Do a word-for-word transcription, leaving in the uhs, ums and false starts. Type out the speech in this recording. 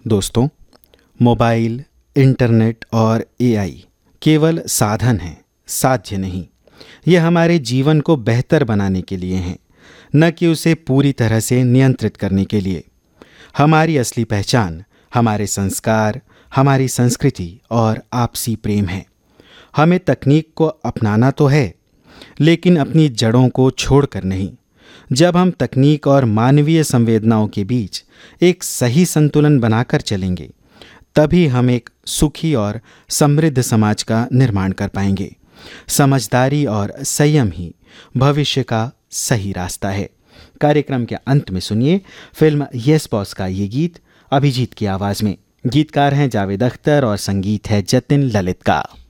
दोस्तों, mobile, internet और AI केवल साधन हैं, साध्य नहीं। ये हमारे जीवन को बेहतर बनाने के लिए हैं, न कि उसे पूरी तरह से नियंत्रित करने के लिए। हमारी असली पहचान हमारे संस्कार, हमारी संस्कृति और आपसी प्रेम है। हमें तकनीक को अपनाना तो है, लेकिन अपनी जड़ों को छोड़कर नहीं। जब हम तकनीक और मानवीय संवेदनाओं के बीच एक सही संतुलन बनाकर चलेंगे, तभी हम एक सुखी और समृद्ध समाज का निर्माण कर पाएंगे। समझदारी और संयम ही भविष्य का सही रास्ता है। कार्यक्रम के अंत में सुनिए फिल्म यस बॉस का ये गीत अभिजीत की आवाज में। गीतकार हैं जावेद अख्तर और संगीत है जतिन ललित का।